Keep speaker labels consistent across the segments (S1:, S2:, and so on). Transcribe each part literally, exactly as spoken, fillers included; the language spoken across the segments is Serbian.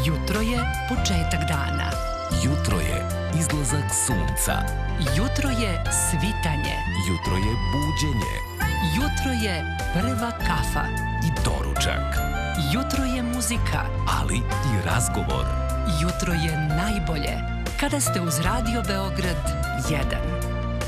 S1: Jutro je početak dana.
S2: Jutro je izlazak sunca.
S1: Jutro je svitanje.
S2: Jutro je buđenje.
S1: Jutro je prva kafa.
S2: I doručak.
S1: Jutro je muzika.
S2: Ali i razgovor.
S1: Jutro je najbolje kada ste uz Radio Beograd jedan.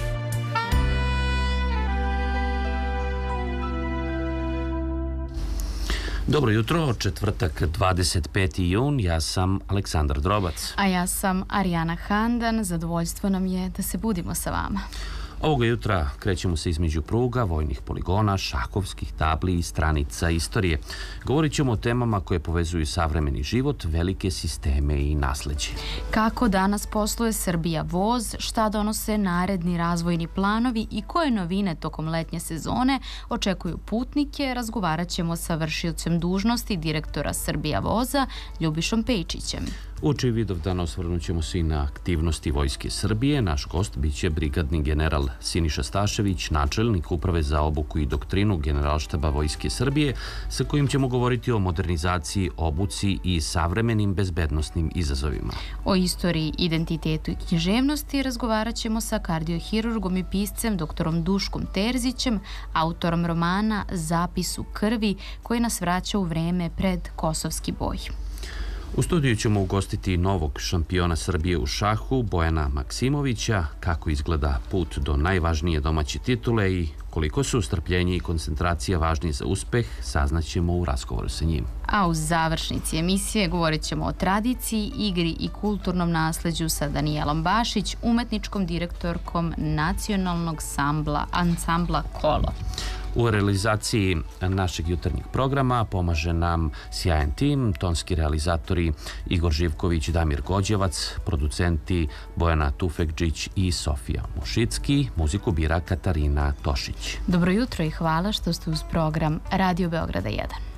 S3: Dobro jutro, četvrtak dvadeset peti jun, ja sam Aleksandar Drobac.
S4: A ja sam Arijana Handan, zadovoljstvo nam je da se budimo sa vama.
S3: Ovoga jutra krećemo se između pruga, vojnih poligona, šahovskih tabli i stranica istorije. Govorit ćemo o temama koje povezuju savremeni život, velike sisteme i nasleđe.
S4: Kako danas posluje Srbija voz, šta donose naredni razvojni planovi i koje novine tokom letnje sezone očekuju putnike, razgovarat ćemo sa vršiocem dužnosti direktora Srbija voza, Ljubišom Pejčićem.
S3: Uoči Vidovdana osvrnut ćemo se i na aktivnosti Vojske Srbije. Naš gost biće brigadni general Siniša Stašević, načelnik Uprave za obuku i doktrinu Generalštaba Vojske Srbije, sa kojim ćemo govoriti o modernizaciji, obuci i savremenim bezbednosnim izazovima.
S4: O istoriji, identitetu i književnosti razgovarat ćemo sa kardiohirurgom i piscem doktorom Duškom Terzićem, autorom romana Zapis u krvi, koji nas vraća u vreme pred Kosovski boj.
S3: U studiju ćemo ugostiti novog šampiona Srbije u šahu, Bojana Maksimovića, kako izgleda put do najvažnije domaće titule i koliko su strpljenje i koncentracija važni za uspeh, saznaćemo u razgovoru sa njim.
S4: A u završnici emisije govorit ćemo o tradiciji, igri i kulturnom nasleđu sa Danijelom Bašić, umetničkom direktorkom nacionalnog sambla, ansambla Kolo.
S3: U realizaciji našeg jutarnjeg programa pomaže nam sjajan tim, tonski realizatori Igor Živković, Damir Gođevac, producenti Bojana Tufekđić i Sofija Mušicki, muziku bira Katarina Tošić.
S4: Dobro jutro i hvala što ste uz program Radio Beograda jedan.